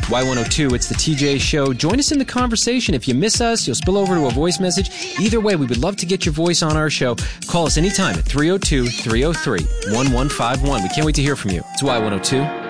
Y102, it's the TJ Show. Join us in the conversation. If you miss us, you'll spill over to a voice message. Either way, we would love to get your voice on our show. Call us anytime at 302-303-1151. We can't wait to hear from you. It's Y102.